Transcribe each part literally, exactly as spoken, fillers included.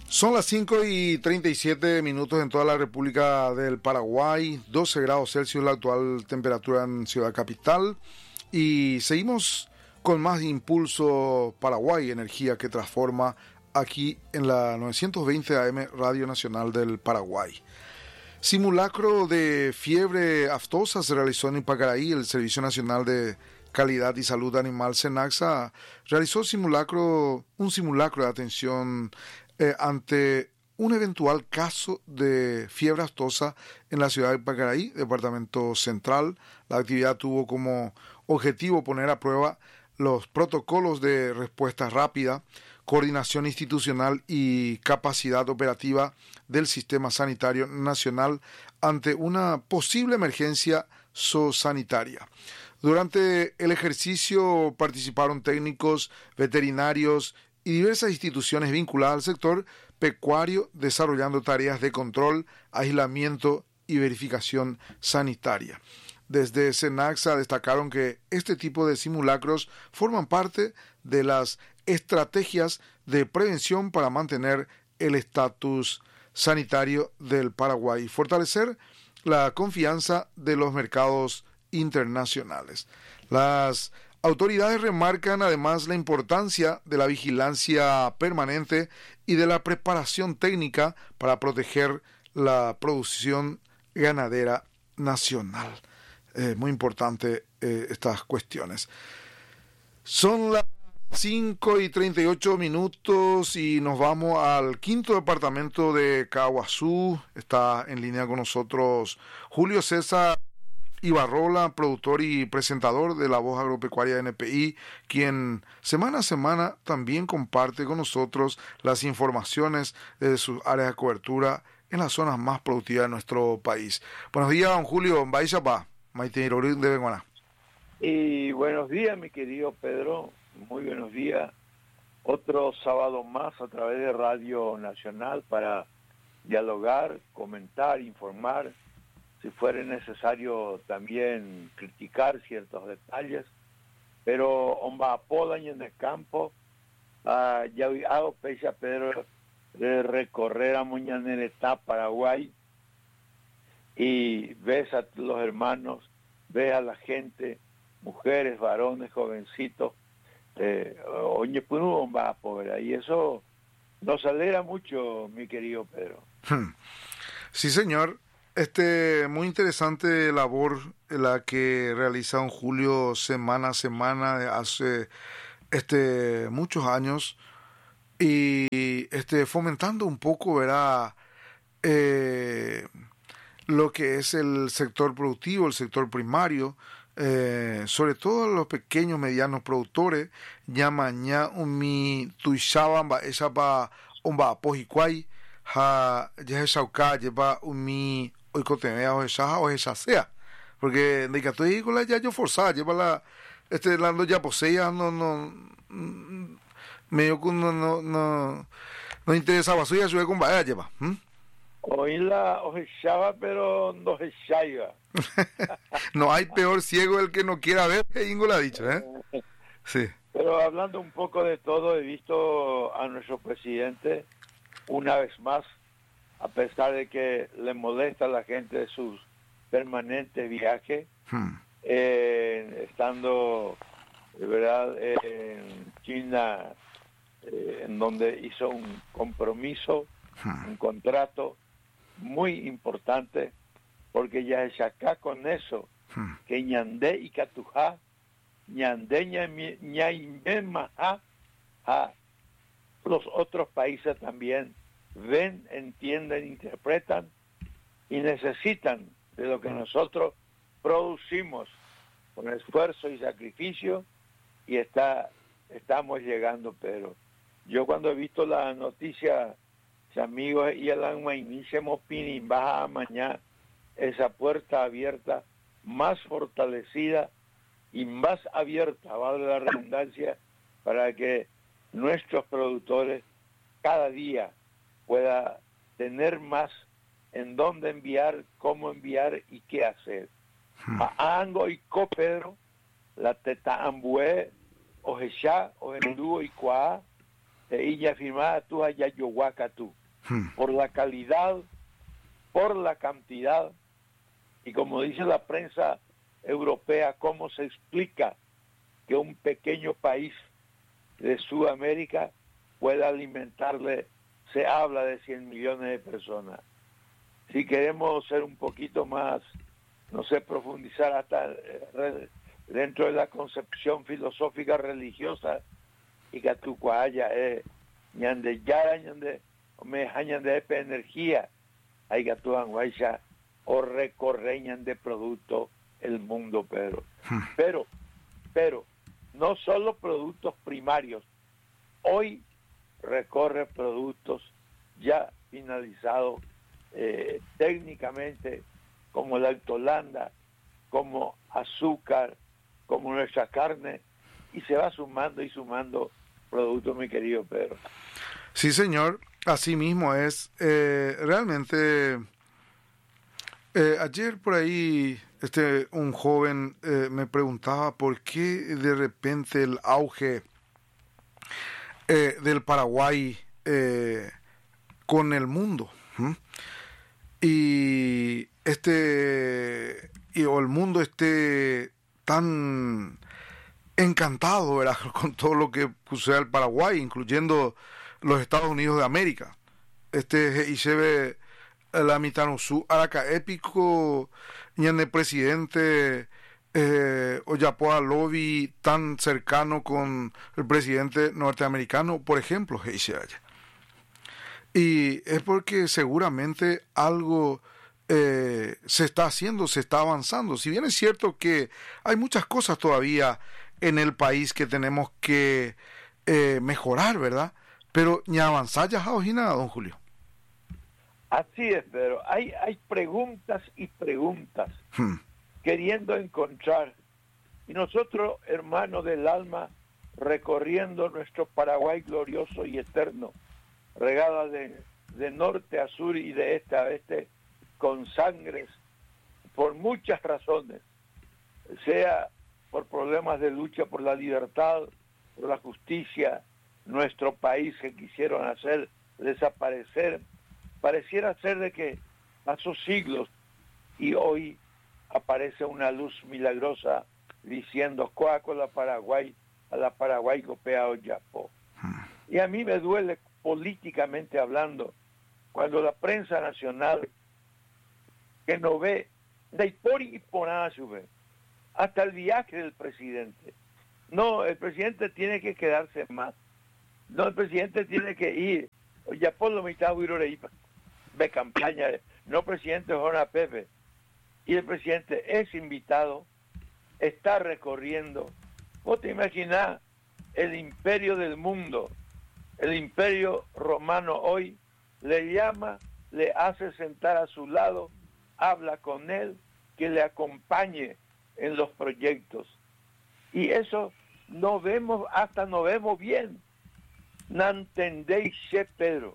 Son las cinco y treinta y siete minutos en toda la República del Paraguay, doce grados Celsius la actual temperatura en Ciudad Capital, y seguimos con más Impulso Paraguay, energía que transforma, aquí en la novecientos veinte A M Radio Nacional del Paraguay. Simulacro de fiebre aftosa se realizó en Ipacaraí. El Servicio Nacional de Calidad y Salud Animal, SENACSA, realizó simulacro, un simulacro de atención eh, ante un eventual caso de fiebre aftosa en la ciudad de Ipacaraí, departamento central. La actividad tuvo como objetivo poner a prueba los protocolos de respuesta rápida, coordinación institucional y capacidad operativa del sistema sanitario nacional ante una posible emergencia zoosanitaria. Durante el ejercicio participaron técnicos, veterinarios y diversas instituciones vinculadas al sector pecuario desarrollando tareas de control, aislamiento y verificación sanitaria. Desde SENACSA destacaron que este tipo de simulacros forman parte de las estrategias de prevención para mantener el estatus sanitario del Paraguay y fortalecer la confianza de los mercados internacionales. Las autoridades remarcan además la importancia de la vigilancia permanente y de la preparación técnica para proteger la producción ganadera nacional. Eh, muy importante eh, estas cuestiones. Son las cinco y treinta y ocho minutos y nos vamos al quinto departamento de Caguazú. Está en línea con nosotros Julio César Ibarrola, productor y presentador de La Voz Agropecuaria de N P I, quien semana a semana también comparte con nosotros las informaciones de sus áreas de cobertura en las zonas más productivas de nuestro país. Buenos días, don Julio. Baixapa, Maite Irorín de Benguaná. Y buenos días, mi querido Pedro. Muy buenos días. Otro sábado más a través de Radio Nacional para dialogar, comentar, informar. Si fuera necesario también criticar ciertos detalles, pero homba apodan en el campo, uh, ya hago pecha Pedro de recorrer a Moñaneretá, Paraguay, y ves a los hermanos, ves a la gente, mujeres, varones, jovencitos, eh, oye, pues no homba a poder, y eso nos alegra mucho, mi querido Pedro. Sí, señor. Este, muy interesante labor la que realiza don Julio semana a semana hace este muchos años y este fomentando un poco, verá, eh, lo que es el sector productivo, el sector primario, eh, sobre todo los pequeños, medianos productores. Ñamaña umi tuixaban ba esa ba omba pojicuay ha ya esa lleva umi hoy cotemea o esa o esa sea, porque de que estoy con la ya yo forzada lleva la este lando ya posea no no medio que no no no no interesaba suya sube con vaya lleva ¿hmm? Hoy la ojechaba pero no ojechaiga. No hay peor ciego el que no quiera ver, Ingo lo ha dicho, ¿eh? Sí. Pero hablando un poco de todo, he visto a nuestro presidente una vez más, a pesar de que le molesta a la gente de sus permanentes viajes, hmm. eh, estando, de verdad, eh, en China, eh, en donde hizo un compromiso, hmm. un contrato muy importante, porque ya es acá con eso, hmm. que Ñandé y Catujá, Ñandé Ñaimé Majá, los otros países también ven, entienden, interpretan y necesitan de lo que nosotros producimos con esfuerzo y sacrificio, y está estamos llegando. Pero yo cuando he visto la noticia, amigos, y el iniciamos pini baja mañana esa puerta abierta, más fortalecida y más abierta, vale la redundancia, para que nuestros productores cada día pueda tener más en dónde enviar, cómo enviar y qué hacer. Hmm. A Ango y Copedro, la teta ambue, ojechá, ojenduo y cuá, ella firmada tú allá yohuaca tú, Hmm. por la calidad, por la cantidad, y como dice la prensa europea, cómo se explica que un pequeño país de Sudamérica pueda alimentarle, se habla de cien millones de personas. Si queremos ser un poquito más, no sé, profundizar hasta eh, dentro de la concepción filosófica religiosa, y que tu cuaya es ñande yara ñande me ñande de energía, hay que tu anguaya o recorreñan de producto el mundo, pero pero pero no solo productos primarios, hoy recorre productos ya finalizados eh, técnicamente, como la altolanda, como azúcar, como nuestra carne, y se va sumando y sumando productos, mi querido Pedro. Sí, señor, así mismo es. Eh, realmente, eh, ayer por ahí este un joven eh, me preguntaba por qué de repente el auge eh, del Paraguay eh, con el mundo. ¿Mm? Y este y o el mundo esté tan encantado, ¿verdad?, con todo lo que posee el Paraguay, incluyendo los Estados Unidos de América. Este y se ve la mitad su araca épico y en el presidente eh, Oyapoa lobby tan cercano con el presidente norteamericano, por ejemplo, y es porque seguramente algo eh, se está haciendo, se está avanzando. Si bien es cierto que hay muchas cosas todavía en el país que tenemos que eh, mejorar, ¿verdad? Pero ni avanzar ya, nada, don Julio. Así es, pero hay, hay preguntas y preguntas Hmm. queriendo encontrar. Y nosotros, hermanos del alma, recorriendo nuestro Paraguay glorioso y eterno, regada de, de norte a sur y de este a oeste, con sangres, por muchas razones, sea por problemas de lucha por la libertad, por la justicia, nuestro país que quisieron hacer desaparecer. Pareciera ser de que pasó siglos y hoy aparece una luz milagrosa diciendo Coca-Cola Paraguay, a la Paraguay copea Oyapo. Y a mí me duele políticamente hablando cuando la prensa nacional, que no ve de por y por nada sube hasta el viaje del presidente. No, el presidente tiene que quedarse más. No, el presidente tiene que ir. Ya por lo mitad de campaña, no presidente Jona Pepe. Y el presidente es invitado, está recorriendo. Vos te imaginás el imperio del mundo, el imperio romano hoy, le llama, le hace sentar a su lado, habla con él, que le acompañe en los proyectos. Y eso no vemos, hasta no vemos bien. No entendéis, Pedro.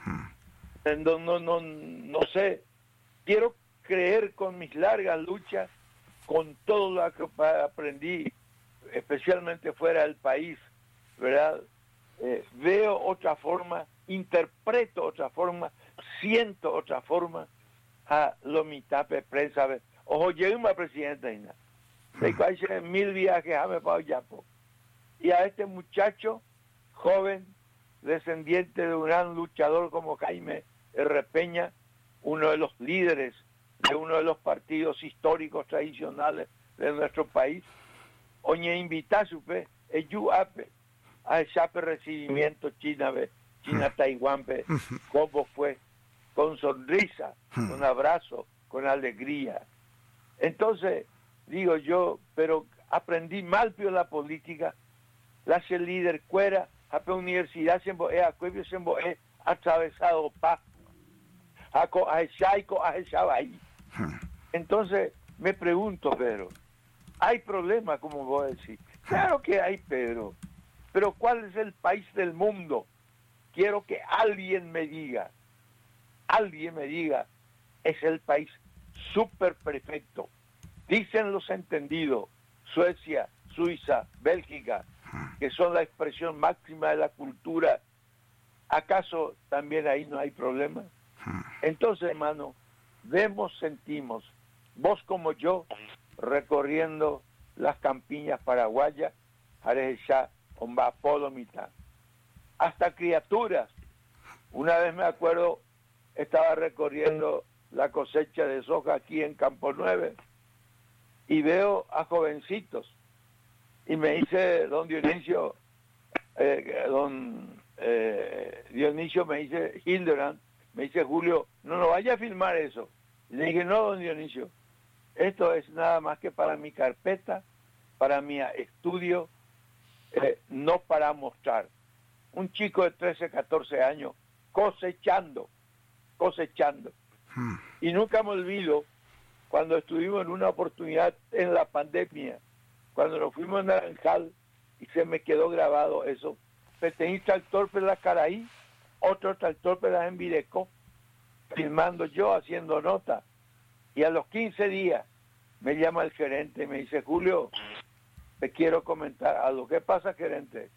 No, no, no, no sé. Quiero creer con mis largas luchas, con todo lo que aprendí, especialmente fuera del país, ¿verdad? Eh, veo otra forma, interpreto otra forma, siento otra forma a lo mitad de prensa. Ojo, llegué una presidenta de cual mil viajes a me pago yapo. Y a este muchacho joven, descendiente de un gran luchador como Jaime R. Peña, uno de los líderes de uno de los partidos históricos tradicionales de nuestro país, oñe invita a su fe, ayúdame a ese recibimiento China, China Taiwán, cómo fue, con sonrisa, con abrazo, con alegría. Entonces, digo yo, pero aprendí mal pio la política, la se líder cuera, a la universidad se emboé, a cuevio se emboé, atravesado pa, a co a chaico a ahí. Entonces, me pregunto, Pedro, ¿hay problemas, como vos decís? Claro que hay, Pedro, pero ¿cuál es el país del mundo? Quiero que alguien me diga, alguien me diga, es el país súper perfecto. Dicen los entendidos, Suecia, Suiza, Bélgica, que son la expresión máxima de la cultura ¿Acaso también ahí no hay problema? Entonces, hermano, vemos, sentimos, vos como yo, recorriendo las campiñas paraguayas, Arejá, Omba, Polomita, hasta criaturas. Una vez me acuerdo, estaba recorriendo la cosecha de soja aquí en Campo Nueve y veo a jovencitos y me dice don Dionisio, eh, don eh, Dionisio me dice, Hildebrand, me dice Julio, no nos vaya a filmar eso. Y le dije, no, don Dionisio, esto es nada más que para mi carpeta, para mi estudio, eh, no para mostrar. Un chico de trece, catorce años cosechando, cosechando. Hmm. Y nunca me olvido cuando estuvimos en una oportunidad en la pandemia, cuando nos fuimos a Naranjal y se me quedó grabado eso. Tenía tractor por la Caraí, otro tractor por la Envireco, filmando yo, haciendo nota. Y a los quince días me llama el gerente y me dice, Julio, te quiero comentar algo. ¿Qué pasa, gerente?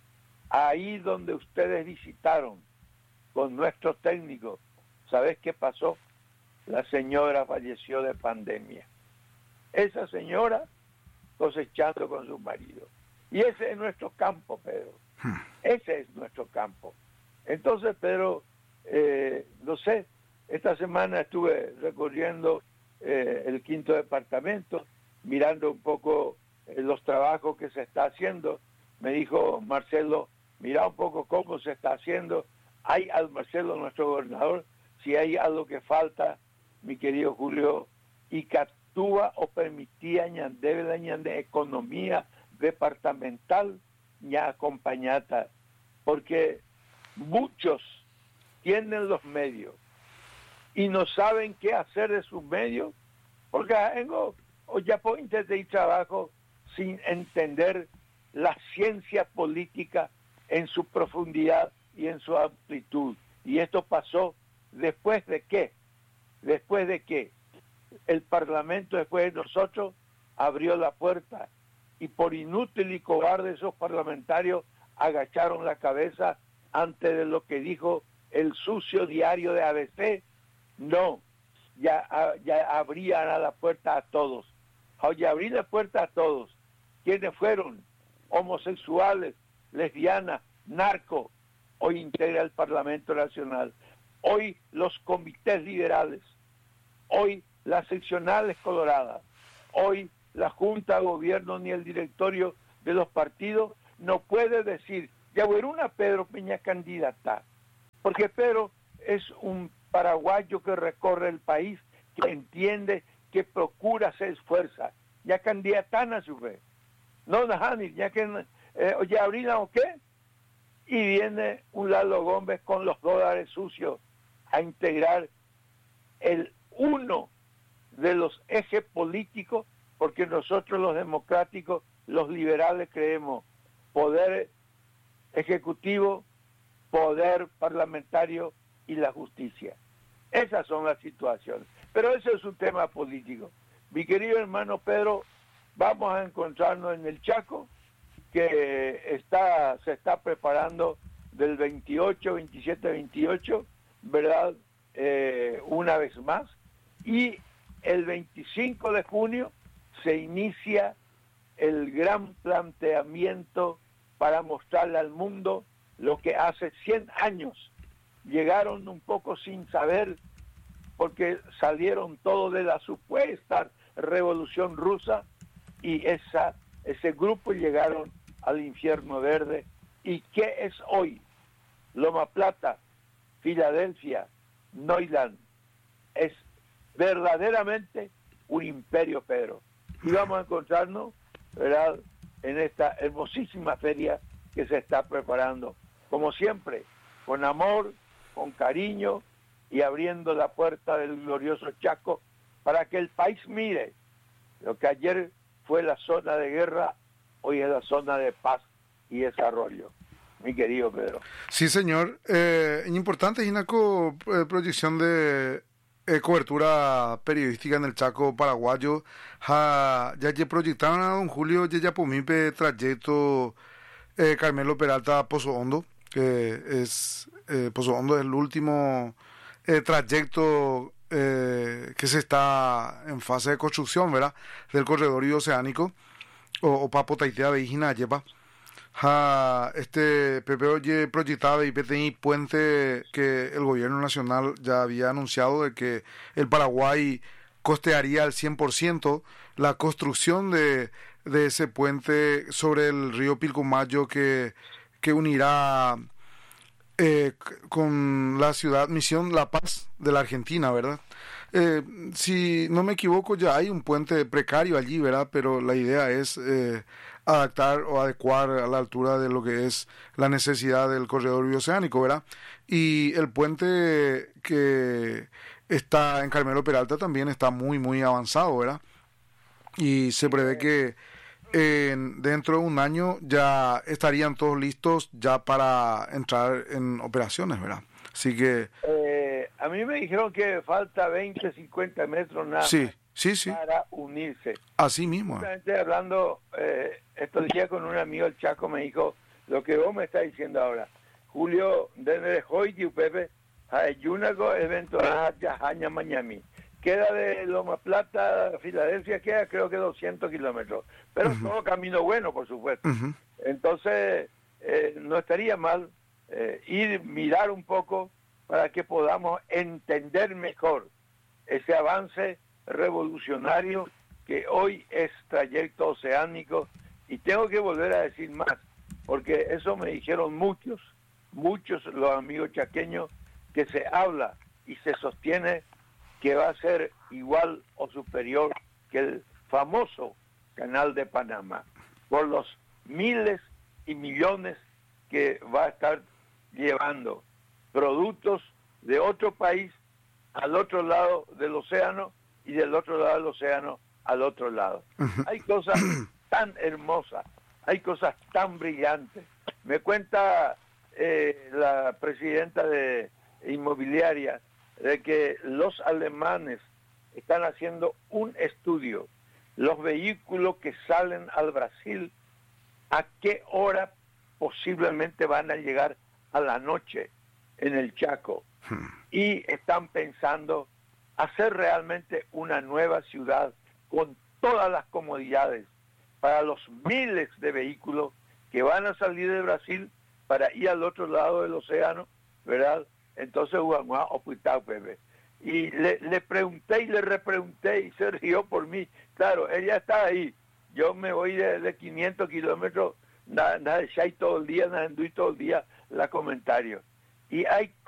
Ahí donde ustedes visitaron con nuestros técnicos, ¿sabes qué pasó? La señora falleció de pandemia. Esa señora cosechando con su marido. Y ese es nuestro campo, Pedro. Ese es nuestro campo. Entonces, Pedro, eh, no sé, esta semana estuve recorriendo eh, el quinto departamento, mirando un poco eh, los trabajos que se está haciendo. Me dijo Marcelo, mira un poco cómo se está haciendo. Hay al Marcelo, nuestro gobernador, si hay algo que falta, mi querido Julio, y que actúa o permitía debe de economía departamental ya acompañada, porque muchos tienen los medios y no saben qué hacer de sus medios, porque tengo o ya puedo intentar trabajo sin entender la ciencia política en su profundidad y en su amplitud. Y esto pasó después de qué, después de que el Parlamento, después de nosotros, abrió la puerta y por inútil y cobarde esos parlamentarios agacharon la cabeza ante de lo que dijo el sucio diario de A B C. No, ya, ya abrían a la puerta a todos. Oye, abrí la puerta a todos. ¿Quiénes fueron? Homosexuales, lesbianas, narco. Hoy integra el Parlamento Nacional. Hoy los comités liberales. Hoy las seccionales coloradas. Hoy la Junta de Gobierno ni el directorio de los partidos no puede decir, ya una Pedro Peña candidata, porque Pedro es un paraguayo que recorre el país, que entiende, que procura, se esfuerza, ya candidatan a su vez. No, Najani, ya que, eh, oye, Abrina o qué, y viene un Lalo Gómez con los dólares sucios a integrar el uno de los ejes políticos, porque nosotros los democráticos, los liberales creemos poder ejecutivo, poder parlamentario y la justicia. Esas son las situaciones. Pero eso es un tema político. Mi querido hermano Pedro, vamos a encontrarnos en el Chaco, que está se está preparando del veintiocho, veintisiete, veintiocho, ¿verdad? Eh, una vez más. Y el veinticinco de junio se inicia el gran planteamiento para mostrarle al mundo lo que hace cien años llegaron un poco sin saber, porque salieron todos de la supuesta revolución rusa, y esa ese grupo llegaron al infierno verde. ¿Y qué es hoy? Loma Plata, Filadelfia, Neuland. Es verdaderamente un imperio, Pedro. Y vamos a encontrarnos, ¿verdad?, en esta hermosísima feria que se está preparando, como siempre, con amor, con cariño y abriendo la puerta del glorioso Chaco para que el país mire lo que ayer fue la zona de guerra, hoy es la zona de paz y desarrollo. Mi querido Pedro. Sí, señor. Eh, importante, Ginaco, eh, proyección de eh, cobertura periodística en el Chaco paraguayo. Ja, ya ya proyectaron a don Julio, ya ya pomipe trayecto eh, Carmelo Peralta Pozo Hondo. que es, eh, Pozo Hondo es el último eh, trayecto eh, que se está en fase de construcción, ¿verdad? Del corredor oceánico, o, o Papo Taitea de Ijina Yepa. Ha, este P P Oye proyectaba y P T I puente que el gobierno nacional ya había anunciado de que el Paraguay costearía al cien por ciento la construcción de, de ese puente sobre el río Pilcomayo que, que unirá eh, con la ciudad Misión La Paz de la Argentina, ¿verdad? Eh, si no me equivoco, ya hay un puente precario allí, ¿verdad? Pero la idea es eh, adaptar o adecuar a la altura de lo que es la necesidad del corredor bioceánico, ¿verdad? Y el puente que está en Carmelo Peralta también está muy, muy avanzado, ¿verdad? Y se prevé que eh, dentro de un año ya estarían todos listos ya para entrar en operaciones, ¿verdad? Así que... Eh, a mí me dijeron que falta veinte, cincuenta metros nada sí, más sí, sí. para unirse. Así mismo. Justamente hablando eh, estos días con un amigo del Chaco, me dijo lo que vos me estás diciendo ahora. Julio, desde hoy, Pepe, Yunago, evento Jaña Mañami. Queda de Loma Plata a Filadelfia, queda creo que doscientos kilómetros. Pero uh-huh. todo camino bueno, por supuesto. Uh-huh. Entonces, eh, no estaría mal eh, ir, mirar un poco para que podamos entender mejor ese avance revolucionario que hoy es trayecto oceánico. Y tengo que volver a decir más, porque eso me dijeron muchos, muchos los amigos chaqueños, que se habla y se sostiene que va a ser igual o superior que el famoso Canal de Panamá, por los miles y millones que va a estar llevando productos de otro país al otro lado del océano y del otro lado del océano al otro lado. Hay cosas tan hermosas, hay cosas tan brillantes. Me cuenta eh, la presidenta de inmobiliaria de que los alemanes están haciendo un estudio, los vehículos que salen al Brasil, a qué hora posiblemente van a llegar a la noche en el Chaco, hmm. y están pensando hacer realmente una nueva ciudad con todas las comodidades para los miles de vehículos que van a salir de Brasil para ir al otro lado del océano, ¿verdad? Entonces, Pepe. Y le, le pregunté y le repregunté y se rió por mí. Claro, ella está ahí. Yo me voy de, de quinientos kilómetros, nada de Shai todo el día, nada de todo el día, la comentario. Y hay